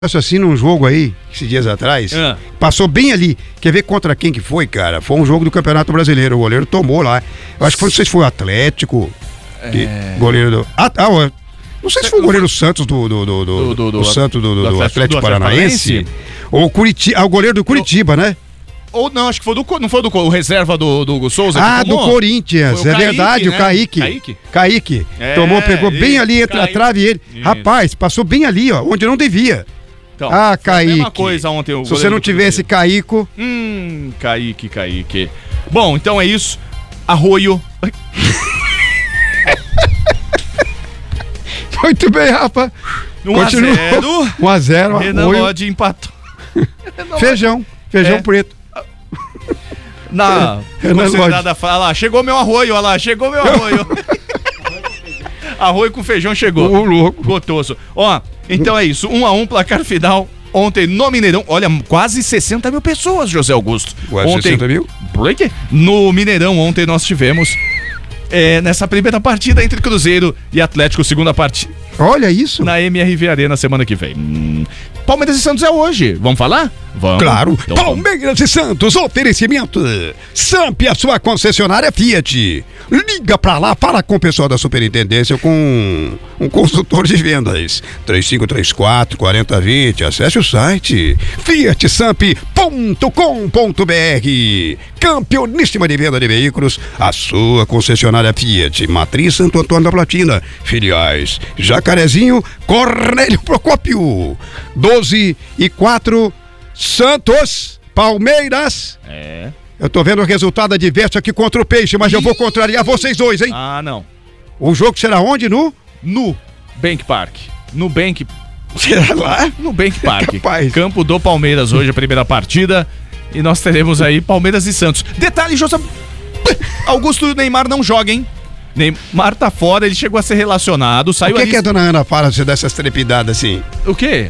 assim num jogo aí, esses dias atrás, passou bem ali. Quer ver contra quem que foi, cara? Foi um jogo do Campeonato Brasileiro, o goleiro tomou lá. Eu acho que não sei se foi o Atlético, goleiro do... não sei se foi o goleiro Santos do Atlético Paranaense, ou o goleiro do Curitiba, né? Ou não, acho que foi não foi o reserva do Souza. Do Corinthians, é verdade, né? O Kaique. Tomou, pegou bem ali entre a trave e ele. Isso. Rapaz, passou bem ali, ó, onde não devia. Então, Kaique. Mesma coisa ontem. Se você não tivesse Caico. Kaique. Bom, então é isso. Arroio. Muito bem, Rafa. 1-0. 1-0. Renan Lodge empatou. Feijão preto. Na considerada fala, chegou meu arroio, olha lá, chegou meu arroio. Arroio com feijão chegou. Ô, louco. Gostoso. Ó, então é isso, 1-1, placar final ontem no Mineirão. Olha, quase 60 mil pessoas, José Augusto. Quase 60 mil? No Mineirão ontem nós tivemos nessa primeira partida entre Cruzeiro e Atlético, segunda partida. Olha isso. Na MRV Arena semana que vem. Palmeiras e Santos é hoje. Vamos falar? Vamos. Claro. Então, Palmeiras e Santos, oferecimento. Samp, a sua concessionária Fiat. Liga pra lá, fala com o pessoal da Superintendência, com um consultor de vendas. 3534-4020. Acesse o site fiatsamp.com.br. Campeoníssima de venda de veículos, a sua concessionária Fiat. Matriz Santo Antônio da Platina. Filiais Jacarezinho, Cornélio Procópio. 12-4, Santos, Palmeiras. Eu tô vendo o resultado adverso aqui contra o Peixe, mas eu vou contrariar vocês dois, hein? Não. O jogo será onde? No Bank Park. No Bank... Será lá? No Bank Park. Capaz. Campo do Palmeiras hoje, a primeira partida. E nós teremos aí Palmeiras e Santos. Detalhe, José... Augusto e o Neymar não joga, hein? Neymar tá fora, ele chegou a ser relacionado, saiu. O que a dona Ana fala se dessas trepidadas assim? O quê?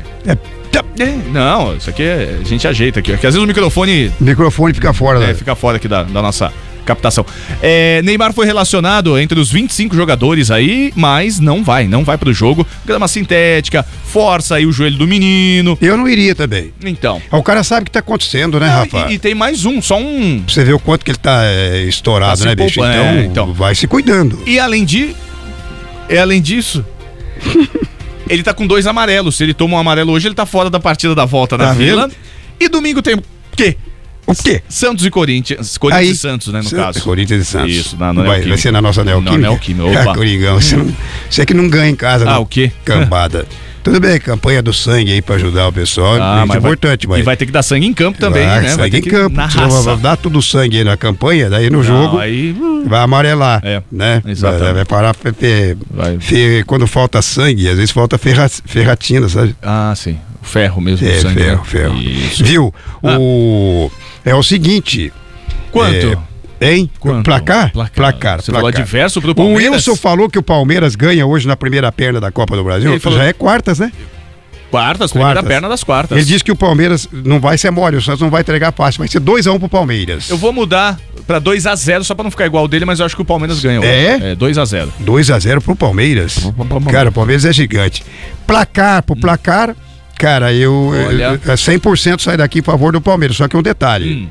Não, isso aqui a gente ajeita aqui. Porque às vezes o microfone fica fora. Fica fora aqui da nossa captação. Neymar foi relacionado entre os 25 jogadores aí, mas não vai pro jogo. Grama sintética, força aí o joelho do menino. Eu não iria também. Então. O cara sabe o que tá acontecendo, né, Rafa? E tem mais só um. Pra você ver o quanto que ele tá estourado, né, bicho? Então, vai se cuidando. E além disso, ele tá com 2 amarelos. Se ele toma um amarelo hoje, ele tá fora da partida da volta da Vila. E domingo tem o quê? O quê? Santos e Corinthians. Corinthians e Santos, né, no caso. Corinthians e Santos. Isso, vai ser na nossa Neoquímica. Neoquímica, Coringão, você que não ganha em casa, não. O quê? Cambada. Tudo bem, campanha do sangue aí pra ajudar o pessoal, é importante, mas... E vai ter que dar sangue em campo também, né? Sangue em campo. Na raça. Dá tudo sangue aí na campanha, daí no jogo vai amarelar, né? Exatamente. Vai parar, quando falta sangue, às vezes falta ferratina, sabe? Sim. O ferro mesmo, o sangue. Ferro. Isso. Viu? É o seguinte... Quanto? Quanto? Placar. Você falou adverso pro Palmeiras? O Wilson falou que o Palmeiras ganha hoje na primeira perna da Copa do Brasil. Já é quartas, né? Primeira perna das quartas. Ele disse que o Palmeiras não vai ser mole, o Santos não vai entregar fácil, vai ser 2-1 pro Palmeiras. Eu vou mudar pra 2-0 só pra não ficar igual dele, mas eu acho que o Palmeiras ganha. 2-0. 2-0 pro Palmeiras. Cara, o Palmeiras é gigante. Placar, cara, Olha. 100% sai daqui em favor do Palmeiras, só que um detalhe.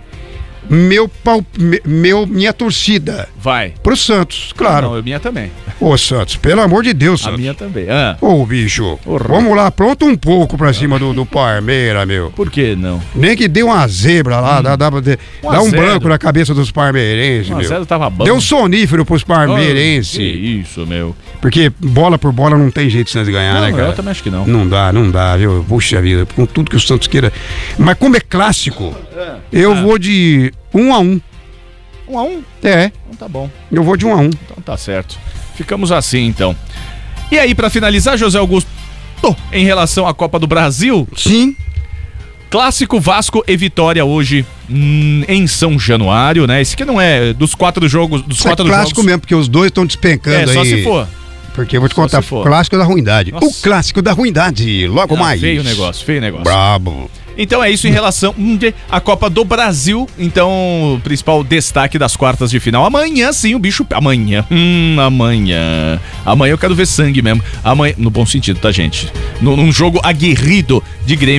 Minha torcida vai pro Santos, claro. Não, a minha também. Ô, Santos, pelo amor de Deus, Santos. A minha também. Ô, bicho, vamos lá, pronto um pouco pra cima do Palmeiras, meu. Por que não? Nem que dê uma zebra lá, dá um branco na cabeça dos parmeirenses, meu. 1-0 tava bom. Deu um sonífero pros parmeirenses. Que isso, meu. Porque bola por bola não tem jeito de Santos ganhar, né, cara? Eu também acho que não. Não dá, viu? Puxa vida, com tudo que o Santos queira. Mas como é clássico, eu vou de 1-1. 1-1? Então tá bom. Eu vou de 1-1. Então tá certo. Ficamos assim, então. E aí, pra finalizar, José Augusto, em relação à Copa do Brasil... Sim. Clássico Vasco e Vitória hoje em São Januário, né? Esse aqui não é dos 4 jogos... Clássico mesmo, porque os dois estão despencando aí. Só se for. Porque eu vou te contar, clássico da ruindade. Nossa. O clássico da ruindade, logo mais. Feio negócio. Brabo. Então é isso em relação à Copa do Brasil. Então, o principal destaque das quartas de final. Amanhã sim, o bicho... Amanhã eu quero ver sangue mesmo. Amanhã, no bom sentido, tá, gente? Num jogo aguerrido de Grêmio